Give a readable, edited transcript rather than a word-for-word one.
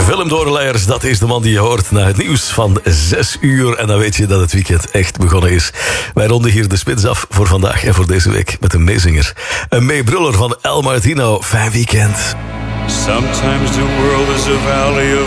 Willem Doornleijers, dat is de man die je hoort na het nieuws van 6 uur. En dan weet je dat het weekend echt begonnen is. Wij ronden hier de spits af voor vandaag en voor deze week met een meezinger. Een meebruller van El Martino. Fijn weekend. Sometimes the world is a valley of